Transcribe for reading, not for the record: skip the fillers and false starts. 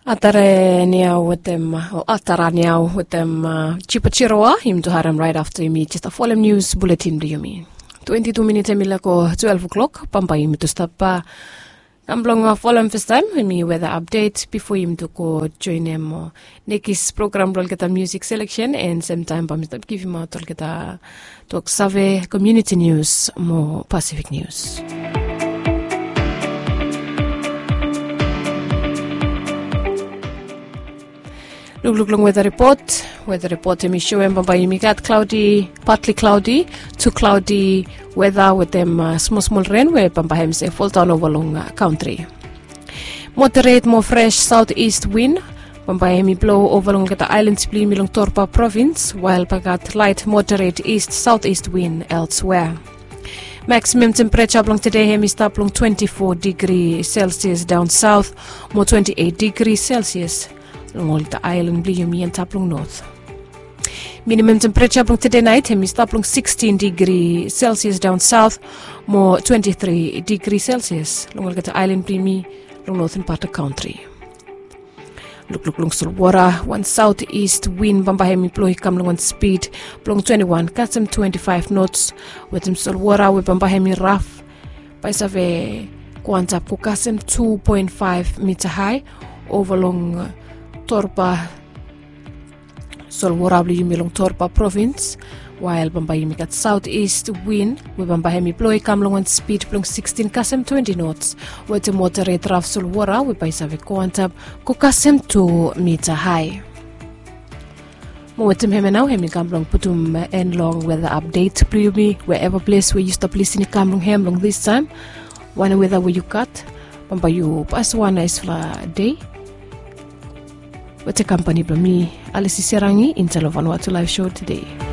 Atare niao with them, or Atara niao with them, Chipachiroa, him to Haram right after me, just a Folem News Bulletin, do you mean? 22 minutes emilako 12 o'clock, Pampa him to stop, Kamblong Folem first time, me weather update, before him to go join him, Nekis program, roll get a music selection, and same time, Pampa give him out, get a talk survey, community news, more Pacific news. Look weather report. Weather report me show em by me got cloudy, partly cloudy, to cloudy weather with them small rain where Pampa say fall down over long country. Moderate more fresh southeast wind. Pampa me blow over long the island split me long Torpa province, while Pagat light moderate east southeast wind elsewhere. Maximum temperature along today hemi stop along 24 degrees Celsius down south, more 28 degrees Celsius. Along the island Bliumi and Taplong North. Minimum temperature along today night hemi stop along 16 degrees Celsius down south, more 23 degrees Celsius. Along the island Bliumi, along northern part of the country. Look long Solwara, one southeast wind Bamba hemi ploy come along one speed, along 21, custom 25 knots, with him Solwara with Bamba hemi rough, by Save Quantap Kukasem 2.5 meter high, over long Torpa Solwara Yumilong Torpa province, while Bambayimi got southeast wind with Bambahemi ploy kamlong on speed plong 16 kasem 20 knots, with a moderate rough Solwara with Baisave Quantab Kukasem 2 meter high. Mowetum hemi now hemi kamlong putum and long weather update Priumi wherever place where you stop listening kamlong hemlong this time. One weather where you cut Bambayu pas one nice day. What's a company by me, Alice Serangi, in Vanuatu live show today.